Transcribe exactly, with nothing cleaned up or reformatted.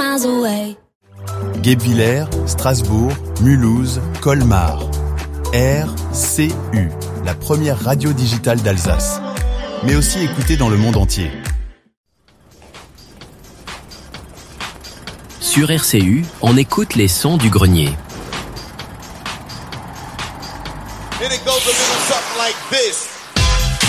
miles away. Guebwiller, Strasbourg, Mulhouse, Colmar. R C U, la première radio digitale d'Alsace. Mais aussi écoutée dans le monde entier. Sur R C U, on écoute les sons du grenier. And it goes a little something like this.